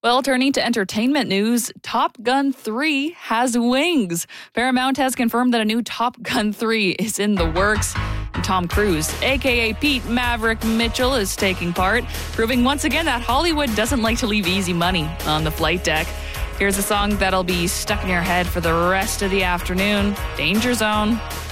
Well, turning to entertainment news, Top Gun 3 has wings. Paramount has confirmed that a new Top Gun 3 is in the works. And Tom Cruise, a.k.a. Pete Maverick Mitchell, is taking part, proving once again that Hollywood doesn't like to leave easy money on the flight deck. Here's a song that'll be stuck in your head for the rest of the afternoon, Danger Zone.